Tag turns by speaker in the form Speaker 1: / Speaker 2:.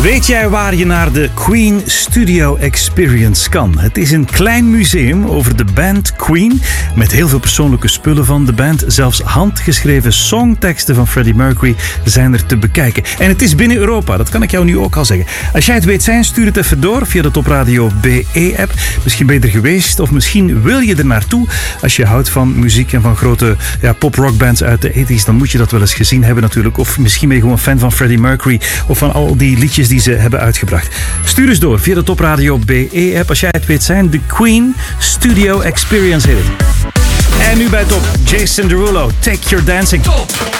Speaker 1: Weet jij waar je naar de Queen Studio Experience kan? Het is een klein museum over de band Queen, met heel veel persoonlijke spullen van de band. Zelfs handgeschreven songteksten van Freddie Mercury zijn er te bekijken. En het is binnen Europa, dat kan ik jou nu ook al zeggen. Als jij het weet zijn, stuur het even door via de Top Radio BE-app. Misschien ben je er geweest of misschien wil je er naartoe. Als je houdt van muziek en van grote pop-rockbands uit de 80s, dan moet je dat wel eens gezien hebben natuurlijk. Of misschien ben je gewoon fan van Freddie Mercury of van al die liedjes die ze hebben uitgebracht. Stuur eens door via de Top Radio BE-app. Als jij het weet zijn, de Queen Studio Experience heet het. En nu bij Top, Jason Derulo, Take Your Dancing. Top.